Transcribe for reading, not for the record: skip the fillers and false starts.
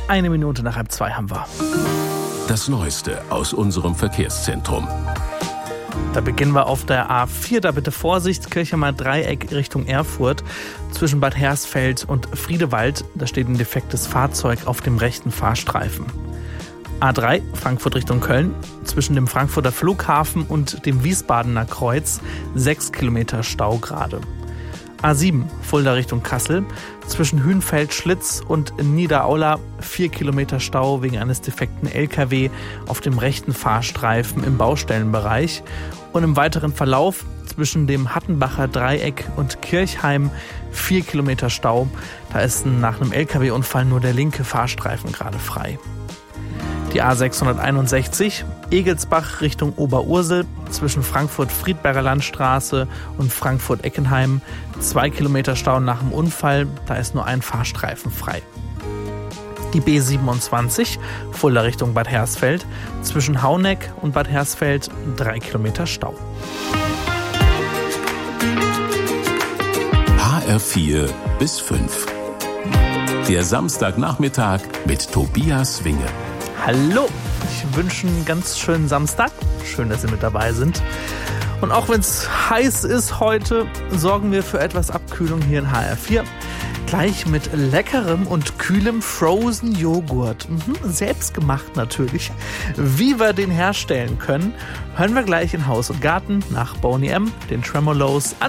1 Minute nach 1:30 haben wir. Das Neueste aus unserem Verkehrszentrum. Da beginnen wir auf der A4, da bitte Vorsicht, Kirchheimer Dreieck Richtung Erfurt. Zwischen Bad Hersfeld und Friedewald, da steht ein defektes Fahrzeug auf dem rechten Fahrstreifen. A3, Frankfurt Richtung Köln, zwischen dem Frankfurter Flughafen und dem Wiesbadener Kreuz, 6 Kilometer Stau gerade. A7, Fulda Richtung Kassel, zwischen Hünfeld-Schlitz und Niederaula, 4 Kilometer Stau wegen eines defekten LKW auf dem rechten Fahrstreifen im Baustellenbereich. Und im weiteren Verlauf zwischen dem Hattenbacher Dreieck und Kirchheim 4 Kilometer Stau. Da ist nach einem LKW-Unfall nur der linke Fahrstreifen gerade frei. Die A661, Egelsbach Richtung Oberursel, zwischen Frankfurt-Friedberger Landstraße und Frankfurt-Eckenheim, 2 Kilometer Stau nach dem Unfall, da ist nur ein Fahrstreifen frei. Die B27, Fulda Richtung Bad Hersfeld, zwischen Hauneck und Bad Hersfeld, 3 Kilometer Stau. HR4 bis 5. Der Samstagnachmittag mit Tobias Winge. Hallo, ich wünsche einen ganz schönen Samstag. Schön, dass Sie mit dabei sind. Und auch wenn es heiß ist heute, sorgen wir für etwas Abkühlung hier in HR4. Gleich mit leckerem und kühlem Frozen Joghurt. Selbstgemacht natürlich. Wie wir den herstellen können, hören wir gleich in Haus und Garten nach Boney M., den Tremolos,